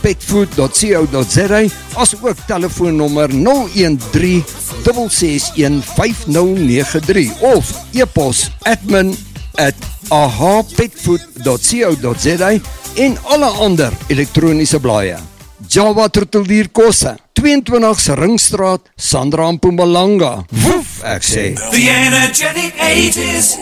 petfood.co.za, as ook telefoonnommer 013 661 5093 of e-pos admin@ahapetfood.co.za en alle ander elektroniese blaaie. Java Troeteldier Kosse, 22 Ringstraat, Sandra en Mpumalanga. Woef, ek sê. The energetic 80s.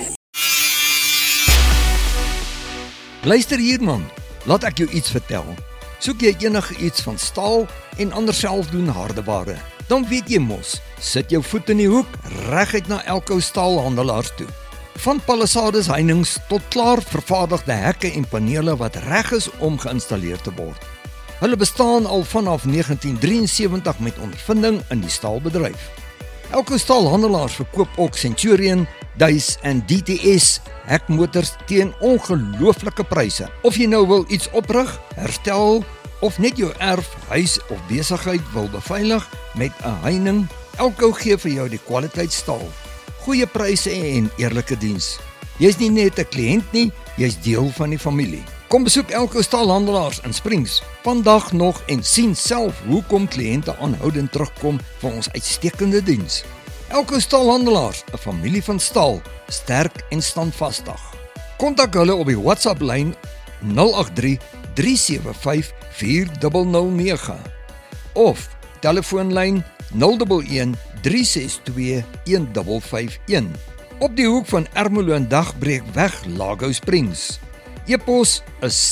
Luister hier man, laat ek jou iets vertel. Soek jy enige iets van staal en ander selfdoen hardeware, dan weet jy mos, sit jou voet in die hoek, reguit na Elko staalhandelaars toe. Van palissades heininge tot klaar vervaardigde hekke en panele wat reg is om geïnstalleer te word. Hulle bestaan al vanaf 1973 met ondervinding in die staalbedryf. Elko staalhandelaars verkoop ook Centurion, Duis en DTS hekmotors teen ongelooflike pryse. Of jy nou wil iets oprig, herstel of net jou erf, huis of besigheid wil beveilig met 'n heining, Elko gee vir jou die kwaliteit staal. Goeie pryse en eerlike diens. Jy's nie net 'n kliënt nie, jy's deel van die familie. Kom besoek Elko staalhandelaars in Springs vandag nog en sien self hoekom kliënte aanhoudend terugkom vir ons uitstekende diens. Elko staalhandelaars, 'n familie van staal, sterk en standvastig. Kontak hulle op die WhatsApp lyn 083 375 4009 of telefoonlyn 011 362 1551 op die hoek van Ermelo en Dagbreekweg, Lago Springs. E-pos is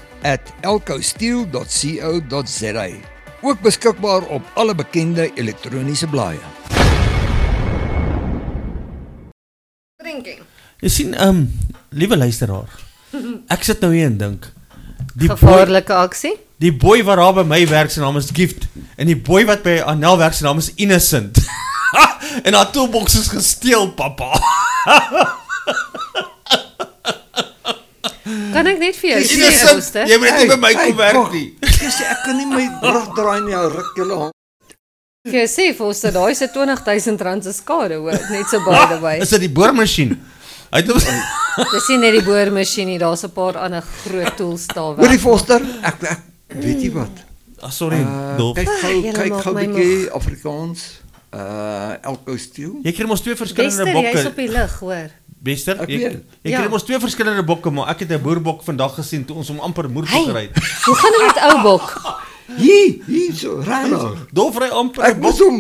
sales@elcosteel.co.za. Ook beskikbaar op alle bekende elektroniese blaaie. Drinking. Jy sien, liewe luisteraar, ek sit nou hier en dink, Gevaarlike aksie? die boy wat daar by my werk, sy naam is Gift, en die boy wat by Anel werk, sy naam is Innocent. En haar toolbox is gesteel, papa. Kan ek net vir jou sê, Innocent, Ooster? jy moet net nie by my kom werk nie. Ek kan nie my rug draai nie, ou ruk julle hand. Ek jou sê, Foster, daai is 'n R20,000 se skade, hoor, net so by the way. Is dit die boormasjien? Hy het Dis nie net die boormasjien nie, daar's 'n paar ander groot tools daar Hoorie weg. Foster, ek weet jy wat? sorry, Dolf. Kyk Julle maak gou my bietjie Afrikaans. Elko Steel. Jy kry mos twee verskillende Bester, jy's op bokke. die lig, hoor. Bester, Ek jy weet. kry Ja. mos twee verskillende bokke, maar ek het 'n boerbok vandag gesien toe ons hom amper moer Hey, gery. hoe gaan dit met ou bok? Hier so, regtig. Dolf ry amper Ek moes hom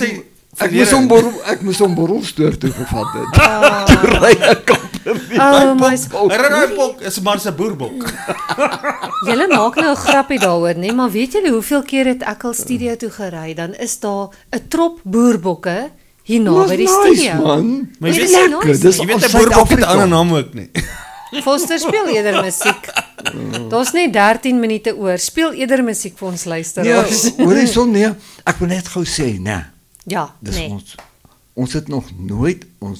ek moes hom borrelstoer toe gevat het. Toe ry ek kamper nie. Oh my, Hy bok is maar 'n boerbok. julle maak nou 'n grappie daaroor, nee, maar weet julle hoeveel keer het ek al studio toe gery, dan is daar 'n trop boerbokke hier naby die studio. Man. Maar jy Dit weet, is nice. Dis jy weet ons 'n boerbok het 'n Suid-Afrika. ander naam ook nie. Foster, speel eerder musiek. Daar's net 13 minute oor. Speel eerder musiek vir ons Nee, luisteraars. hoorie son nee. Ek wil net gou sê, nee. Ja, Dis nee. ons het nog nooit ons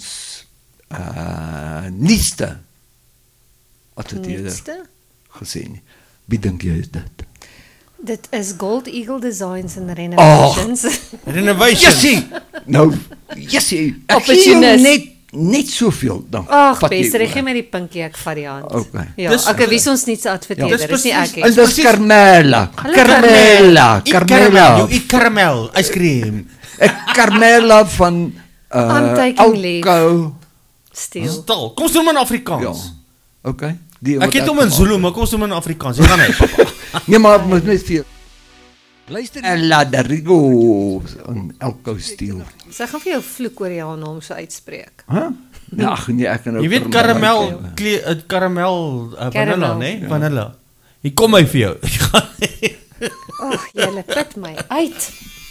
nuutste adverteerder Nuutste? gesê nie. Wie dink jy is dit? Dit is Gold Eagle Designs and Renovations. Renovation. Jessie. Nou, Jessie. Ek gee Opportunist. jou net soveel dan. Ag, vat jy Bester, oor. gee my die pinkie, ek vat die hand. Okay. Ja, Dis- ek wie ons nie se adverteerder, Dis dis nie ek presies- nie. En dis Carmela. Hallo, Carmela. Eat Carmela. You eat caramel, ice cream. Carmela van I'm taking leave. Elko. Stil. Stil. Kom ons doen hom in Ja. Afrikaans. Okay. Die Ek het hom in Zulu, maar kom ons doen hom in Afrikaans. Jy gaan hy, papa. Nee, maar moet net vir luister. Ella Darigo in Elko Steel. Sy gaan vir jou vloek oor jou naam so uitspreek. Hæ? Nee, ag nee, ek kan nou Jy weet vir my karamel, like. karamel vanilla, Caramel. né? Vanilla. Hier kom hy vir jou. Ag, julle put my uit.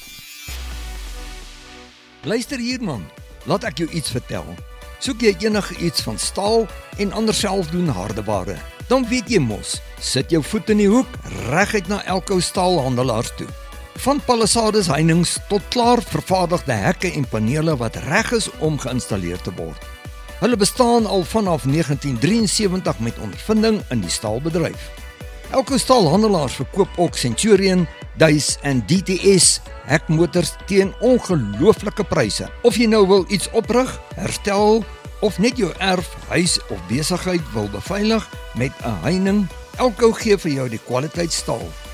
Luister hier man, laat ek jou iets vertel. Soek jy enige iets van staal en ander selfdoen hardeware, dan weet jy mos, sit jou voet in die hoek, reguit na Elko staalhandelaars toe. Van palissades heininge tot klaar vervaardigde hekke en panele wat reg is om geïnstalleer te word. Hulle bestaan al vanaf 1973 met ondervinding in die staalbedryf. Elko staalhandelaars verkoop ook Centurion, Duis en DTS hekmotors teen ongelooflike pryse. Of jy nou wil iets oprig, herstel of net jou erf, huis of besigheid wil beveilig met 'n heining, Elko gee vir jou die kwaliteit staal.